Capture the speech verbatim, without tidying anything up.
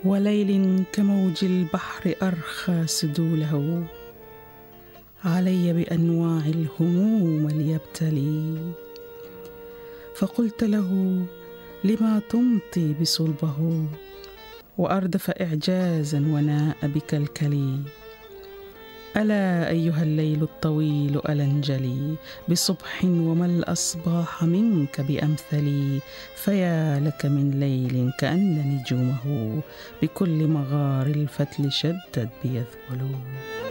وليل كموج البحر أرخى سدوله، علي بأنواع الهموم ليبتلي. فقلت له لما تمطي بصلبه، وأردف إعجازا وناء بكلكلي. ألا أيها الليل الطويل ألا انجلي بصبح، وما الأصباح منك بأمثلي. فيا لك من ليل كأن نجومه بكل مغار الفتل شدت بيذبل.